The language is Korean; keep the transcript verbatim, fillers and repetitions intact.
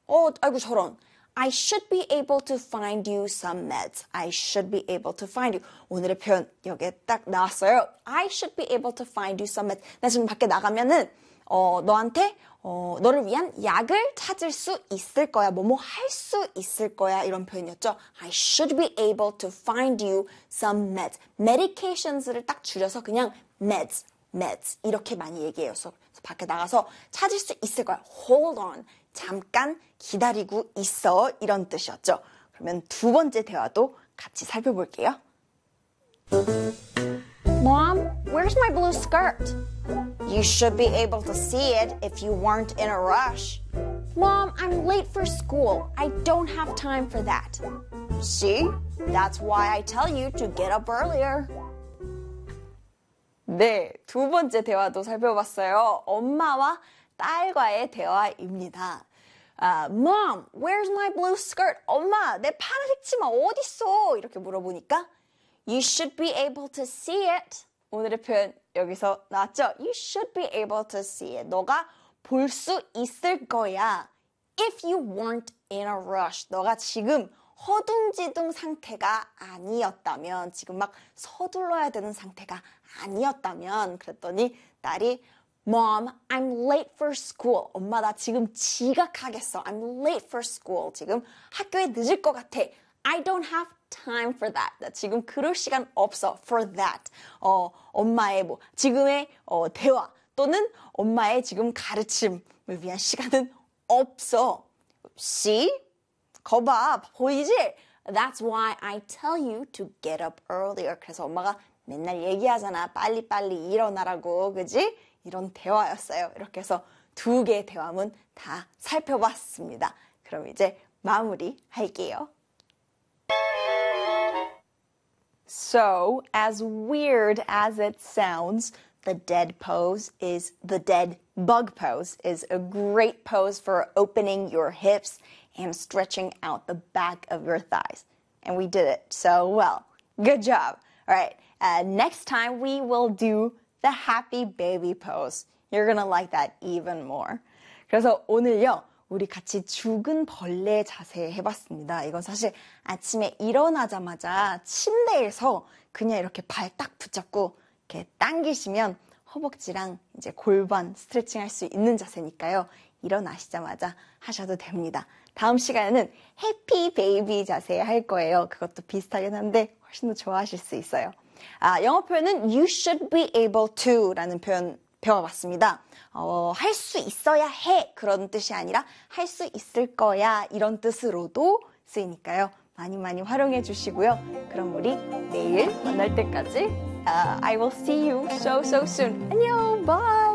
어, 아이고 저런. I should be able to find you some meds. I should be able to find you. 오늘의 표현 여기에 딱 나왔어요. I should be able to find you some meds. 나 지금 밖에 나가면은 어, 너한테 어, 너를 위한 약을 찾을 수 있을 거야. 뭐뭐 할 수 있을 거야. 이런 표현이었죠. I should be able to find you some meds. medications를 딱 줄여서 그냥 meds, meds 이렇게 많이 얘기해요. 그래서 밖에 나가서 찾을 수 있을 거야. Hold on. 잠깐 기다리고 있어. 이런 뜻이었죠. 그러면 두 번째 대화도 같이 살펴볼게요. Mom, where's my blue skirt? You should be able to see it if you weren't in a rush. Mom, I'm late for school. I don't have time for that. See? That's why I tell you to get up earlier. 네, 두 번째 대화도 살펴봤어요. 엄마와 딸과의 대화입니다. Uh, Mom, where's my blue skirt? 엄마, 내 파란색 치마 어딨어? 이렇게 물어보니까 You should be able to see it. 오늘의 표현 여기서 나왔죠? You should be able to see it. 너가 볼 수 있을 거야. If you weren't in a rush. 너가 지금 허둥지둥 상태가 아니었다면, 지금 막 서둘러야 되는 상태가 아니었다면, 그랬더니 딸이 Mom, I'm late for school. 엄마, 나 지금 지각하겠어. I'm late for school. 지금 학교에 늦을 것 같아. I don't have time for that. 나 지금 그럴 시간 없어. For that. 어, 엄마의 뭐 지금의 어, 대화 또는 엄마의 지금 가르침을 위한 시간은 없어. See? 거봐, 보이지? That's why I tell you to get up earlier. 그래서 엄마가 맨날 얘기하잖아. 빨리빨리 일어나라고. 그지? 이런 대화였어요. 이렇게 해서 두 개의 대화문 다 살펴봤습니다. 그럼 이제 마무리 할게요. So, as weird as it sounds, the dead pose is, the dead bug pose is a great pose for opening your hips and stretching out the back of your thighs. And we did it so well. Good job. All right, uh, next time we will do the happy baby pose. You're gonna like that even more. 그래서 오늘요, 우리 같이 죽은 벌레 자세 해봤습니다. 이건 사실 아침에 일어나자마자 침대에서 그냥 이렇게 발 딱 붙잡고 이렇게 당기시면 허벅지랑 이제 골반 스트레칭 할 수 있는 자세니까요. 일어나시자마자 하셔도 됩니다. 다음 시간에는 해피 베이비 자세 할 거예요. 그것도 비슷하긴 한데 훨씬 더 좋아하실 수 있어요. 아, 영어 표현은 you should be able to 라는 표현 배워봤습니다. 어, 할 수 있어야 해 그런 뜻이 아니라 할 수 있을 거야 이런 뜻으로도 쓰이니까요. 많이 많이 활용해 주시고요. 그럼 우리 내일 만날 때까지 uh, I will see you so so soon. 안녕, bye!